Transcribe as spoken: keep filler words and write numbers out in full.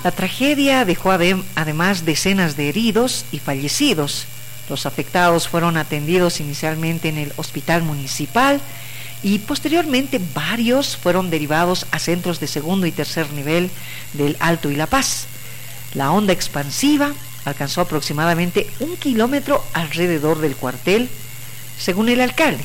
La tragedia dejó adem- además decenas de heridos y fallecidos. Los afectados fueron atendidos inicialmente en el hospital municipal y posteriormente varios fueron derivados a centros de segundo y tercer nivel del Alto y La Paz. La onda expansiva alcanzó aproximadamente un kilómetro alrededor del cuartel, según el alcalde.